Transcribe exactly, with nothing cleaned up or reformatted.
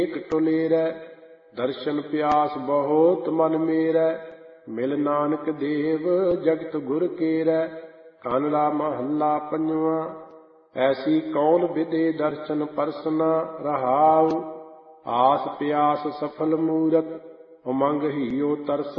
ਏਕ ਟੁਲੇਰੈ। ਦਰਸ਼ਨ ਪਿਆਸ ਬਹੁਤ ਮਨ ਮੇਰੈ। ਮਿਲ ਨਾਨਕ ਦੇਵ ਜਗਤ ਗੁਰ ਕੇਰੈ। ਕਾਨੜਾ ਮਹੱਲਾ ਪੰਜਵਾਂ। ਐਸੀ ਕੌਣ ਵਿਦੇ ਦਰਸ਼ਨ ਪਰਸਨਾ ਰਹਾਉ। ਆਸ ਪਿਆਸ ਸਫਲ ਮੂਰਤ ਉਮੰਗ ਹੀਓ ਤਰਸਨਾ।